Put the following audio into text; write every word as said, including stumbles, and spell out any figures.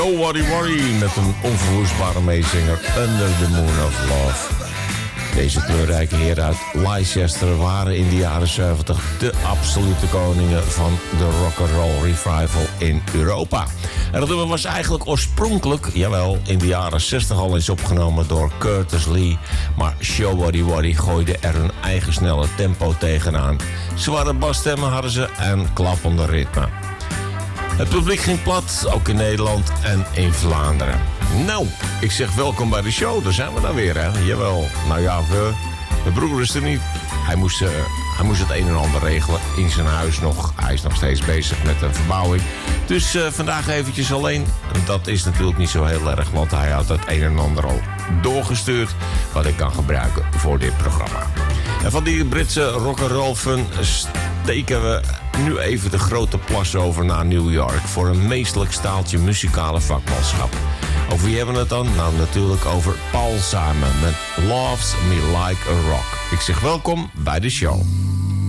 Oh, worry, worry, met een onverwoestbare meezinger Under the Moon of Love. Deze kleurrijke heren uit Leicester waren in de jaren zeventig de absolute koningen van de rock'n'roll revival in Europa. En dat nummer was eigenlijk oorspronkelijk, jawel, in de jaren zestig al eens opgenomen door Curtis Lee. Maar Show Worry Worry gooide er een eigen snelle tempo tegenaan. Zware basstemmen hadden ze en klappende ritme. Het publiek ging plat, ook in Nederland en in Vlaanderen. Nou, ik zeg welkom bij de show, daar zijn we dan weer, hè. Jawel, nou ja, we, de broer is er niet. Hij moest, uh, hij moest het een en ander regelen in zijn huis nog. Hij is nog steeds bezig met een verbouwing. Dus uh, vandaag eventjes alleen. Dat is natuurlijk niet zo heel erg, want hij had het een en ander al doorgestuurd wat ik kan gebruiken voor dit programma. En van die Britse rock'n'roll fun steken we nu even de grote plas over naar New York voor een meestelijk staaltje muzikale vakmanschap. Over wie hebben we het dan? Nou, natuurlijk over Paul Simon met Loves Me Like a Rock. Ik zeg welkom bij de show.